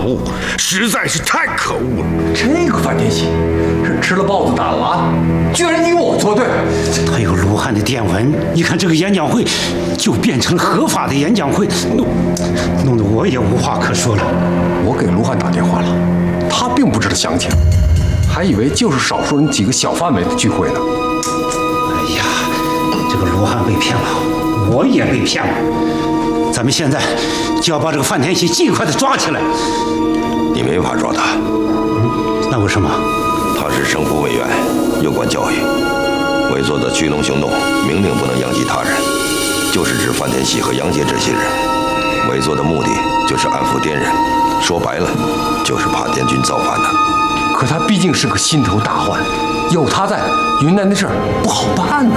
物，实在是太可恶了。 这个范天喜是吃了豹子胆了，居然与我作对。 他有卢汉的电文，你看这个演讲会就变成合法的演讲会，弄得我也无话可说了。 我给卢汉打电话了，他并不知道详情，还以为就是少数人几个小范围的聚会呢。 哎呀，这个卢汉被骗了，我也被骗了。咱们现在就要把这个范天喜尽快的抓起来。 你没法抓他。 那为什么？ 他是省府委员，有关教育。委座的驱龙行动明令不能殃及他人，就是指范天喜和杨杰这些人。委座的目的就是安抚滇人，说白了就是怕滇军造反呢。 可他毕竟是个心头大患，有他在，云南的事儿不好办呢。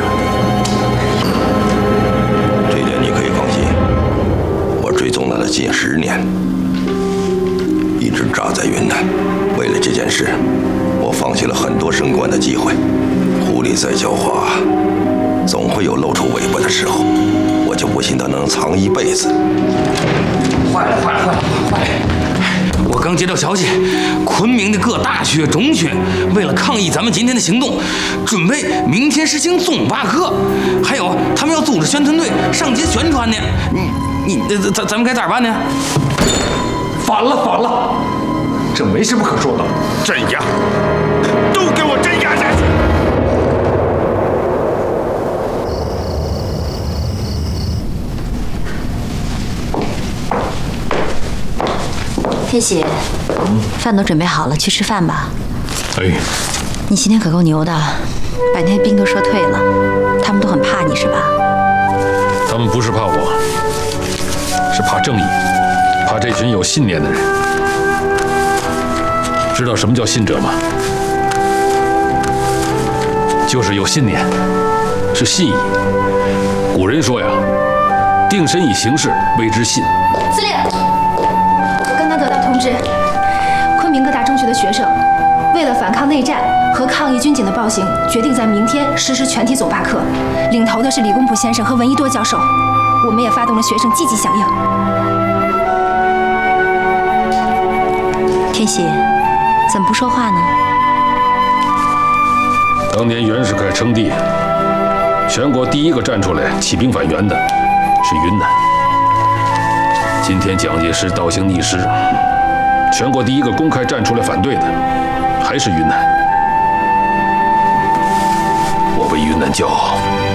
这点你可以放心，我追踪了他近10年，一直扎在云南。为了这件事，我放弃了很多升官的机会。狐狸再狡猾，总会有露出尾巴的时候。我就不信他能藏一辈子。 坏了！ 我刚接到消息，昆明的各大学、中学为了抗议咱们今天的行动，准备明天实行宗罢课，还有他们要组织宣传队上街宣传呢。咱们该咋办呢？ 反了！这没什么可说的。 镇压，都给我镇压下去！ 天喜，饭都准备好了，去吃饭吧。 哎， 你今天可够牛的，把那些兵都说退了，他们都很怕你是吧？ 他们不是怕我，是怕正义，怕这群有信念的人。知道什么叫信者吗？就是有信念，是信义。古人说呀，定身以行事，谓之信。 司令，我刚刚得到通知，昆明各大中学的学生为了反抗内战和抗议军警的暴行，决定在明天实施全体总罢课。领头的是李公朴先生和闻一多教授，我们也发动了学生积极响应。 天喜，怎么不说话呢？ 当年袁世凯称帝，全国第一个站出来起兵反袁的是云南。今天蒋介石倒行逆施，全国第一个公开站出来反对的还是云南。我为云南骄傲。